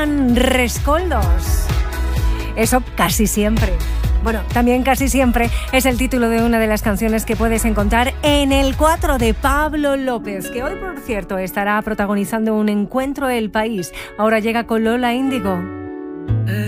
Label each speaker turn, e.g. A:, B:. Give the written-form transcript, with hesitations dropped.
A: quedan rescoldos. Eso casi siempre. Bueno, también casi siempre es el título de una de las canciones que puedes encontrar en el 4 de Pablo López, que hoy, por cierto, estará protagonizando un encuentro El País. Ahora llega con Lola Índigo.